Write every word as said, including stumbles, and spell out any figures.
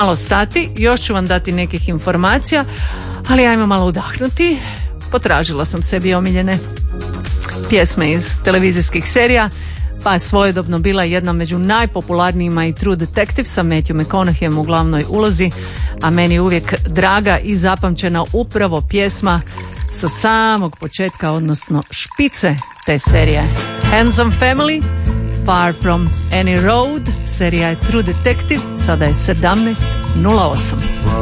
malo stati, još ću vam dati nekih informacija, ali ajmo malo udahnuti. Potražila sam sebi omiljene pjesme iz televizijskih serija, pa je svojedobno bila jedna među najpopularnijima i True Detective sa Matthew McConaugheyem u glavnoj ulozi, a meni je uvijek draga i zapamćena upravo pjesma sa samog početka, odnosno špice te serije. Handsome Family, Far From Any Road, serija je True Detective, sada je sedamnaest nula osam.